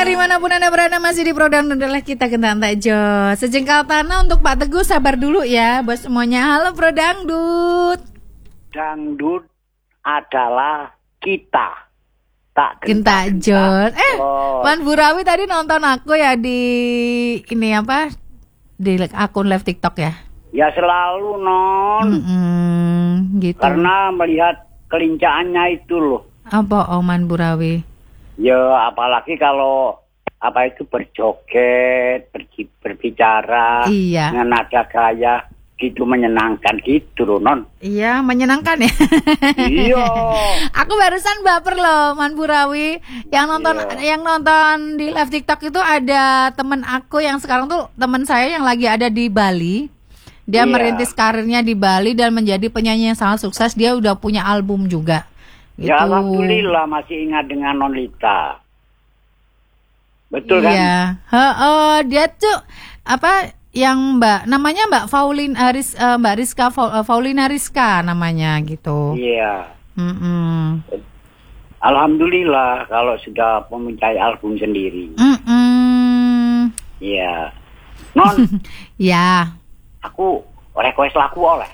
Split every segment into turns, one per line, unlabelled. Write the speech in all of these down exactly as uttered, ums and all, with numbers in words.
pendengar dimanapun Anda berada, masih di program adalah kita Kentang Takjo. Sejengkal tanah untuk Pak Teguh, sabar dulu ya buat semuanya. Halo Bro Dangdut.
Dangdut adalah kita. Tak
Kentajot. Eh, Man Burawi tadi nonton aku ya di ini apa? Di akun live TikTok ya.
Ya selalu non.
Mm-mm, gitu.
Karena melihat kelincahannya itu loh.
Apa Oman Burawi?
Ya apalagi kalau apa itu berjoget, ber- berbicara
iya.
dengan nada gaya gitu menyenangkan gitu loh non.
Iya menyenangkan ya.
Iya.
Aku barusan baper loh Man Burawi. Yang nonton iya. yang nonton di live TikTok itu ada temen aku yang sekarang tuh temen saya yang lagi ada di Bali. Dia iya. merintis karirnya di Bali dan menjadi penyanyi yang sangat sukses. Dia udah punya album juga. Gitu.
Ya alhamdulillah masih ingat dengan Nonlita. Betul kan?
Iya. Heeh, dia tuh apa yang Mbak namanya Mbak Faulin Aris uh, Mbak Rizka uh, Faulina Rizka namanya gitu.
Iya.
Mm-mm.
Alhamdulillah kalau sudah mempunyai album sendiri.
Mm-mm.
Iya. Non.
Ya.
Aku request lagu oleh.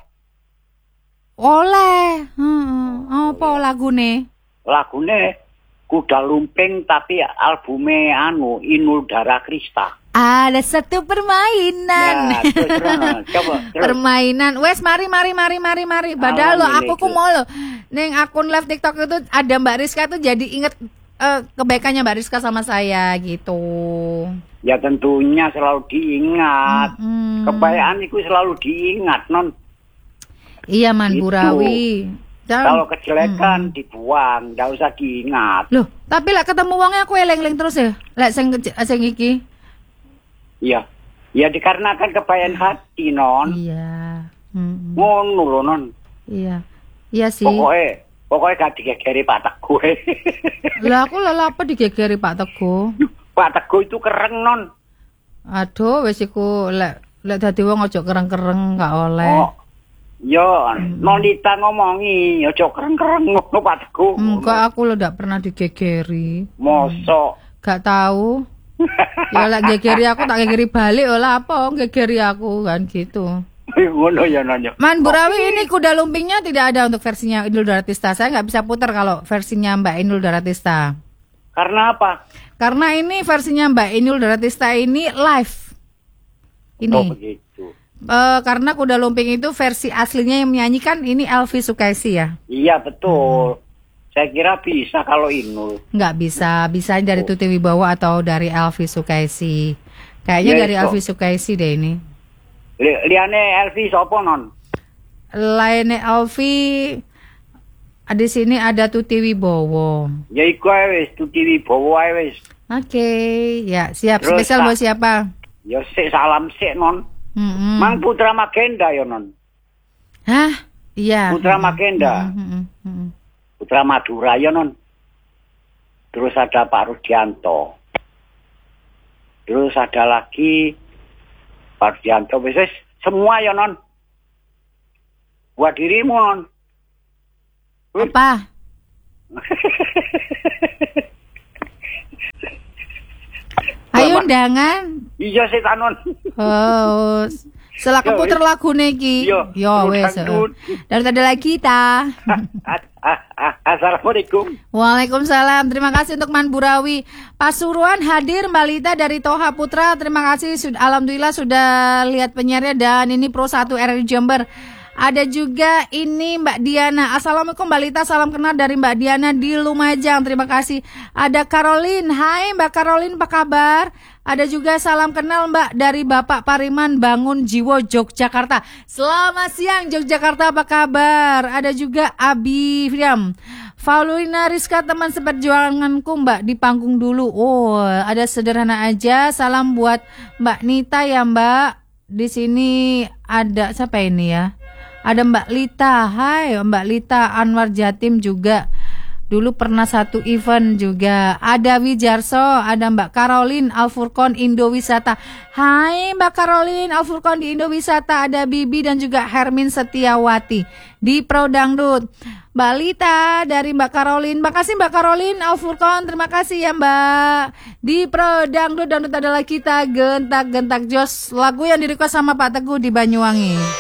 Oleh. Hmm. Apa lagune?
Lagune Kuda Lumping tapi albume anu Inul Daratista.
Ada satu permainan.
Nah, terus, terus, coba, terus.
Permainan. Wes mari mari mari mari mari. Padahal lo aku ku mau lo. Neng akun live TikTok itu ada Mbak Rizka tuh jadi inget uh, kebaikannya Mbak Rizka sama saya gitu.
Ya tentunya selalu diingat. Mm-hmm. Kebaikan itu selalu diingat non.
Iya Man gitu. Burawi. Dan,
kalau kejelekan hmm. dibuang, nggak usah diingat.
Loh, tapi lah ketemu uangnya aku eling-eling terus ya. Lah sing sing iki.
Iya. Ya dikarenakan kebayan hati non.
Iya. Hmm.
Ngono lho non.
Iya. Iya sih.
Pokoknya pokoknya gak digegeri Pak Teguh.
Lah aku lha apa digegeri Pak Teguh?
Pak Teguh itu kereng non.
Aduh wis iku lek lek dadi wong aja kereng-kereng gak oleh.
Oh. Yo, hmm. Nonlita ngomongi, aja kereng-kereng ngono Pak Teguh.
Enggak, aku lo ndak pernah digegeri.
Mosok.
Gak tahu. Ya lek gegeri aku tak gegeri balik olah apa gegeri aku kan gitu.
Ngono ya nanya.
Man Burawi ini Kuda Lumpingnya tidak ada untuk versinya Inul Daratista. Saya nggak bisa putar kalau versinya Mbak Inul Daratista.
Karena apa?
Karena ini versinya Mbak Inul Daratista ini live. Ini.
Oh begitu.
Uh, karena Kuda Lumping itu versi aslinya yang menyanyikan ini Elvi Sukaisi ya?
Iya betul. Hmm. Saya kira bisa kalau Inul.
Nggak bisa, bisa dari Tuti Wibowo atau dari Elvi Sukaisi. Kayaknya ya, dari Elvi Sukaisi deh ini.
Li- liane Elvi sopo non?
Lainnya Elvi di sini ada Tuti Wibowo.
Ya iku ae wis Tuti Wibowo ae wis.
Oke, okay. Ya siap.
Terus,
spesial buat siapa?
Ya sik salam sik non.
Mm-hmm.
Mang Putra Magenda ya non.
Hah? Iya.
Putra Magenda.
Mm-hmm.
Putra Madura ya non. Terus ada Pak Rudianto. Terus ada lagi Pak Rudianto. Wis semua ya non. Buat dirimu non.
Apa? Ayo undangan.
Iya setanon.
Oh, setelah keputar lagu niki. Yo wes. Dan ada lagi ta.
Assalamualaikum.
Waalaikumsalam. Terima kasih untuk Man Burawi. Pasuruan hadir Mbak Lita dari Toha Putra. Terima kasih. Alhamdulillah sudah lihat penyiarnya dan ini Pro satu R R Jember. Ada juga ini Mbak Diana. Assalamualaikum Mbak Lita, salam kenal dari Mbak Diana di Lumajang. Terima kasih. Ada Caroline. Hai Mbak Caroline, apa kabar? Ada juga salam kenal Mbak dari Bapak Pariman Bangun Jiwo Yogyakarta. Selamat siang Yogyakarta, apa kabar? Ada juga Abi Friam. Faulina Rizka, teman seperjuanganku Mbak di panggung dulu. Oh, ada sederhana aja. Salam buat Mbak Nita ya Mbak. Di sini ada siapa ini ya? Ada Mbak Lita, hai Mbak Lita, Anwar Jatim juga. Dulu pernah satu event juga. Ada Wijarso, ada Mbak Caroline, Alfurkon Indo Wisata. Hai Mbak Caroline, Alfurkon di Indo Wisata. Ada Bibi dan juga Hermin Setiawati di Pro Dangdut. Balita dari Mbak Karolin. Makasih Mbak Karolin. Al-Furqan, terima kasih ya Mbak. Di Pro Dangdut Dangdut adalah kita gentak-gentak jos. Lagu yang di-request sama Pak Teguh di Banyuwangi.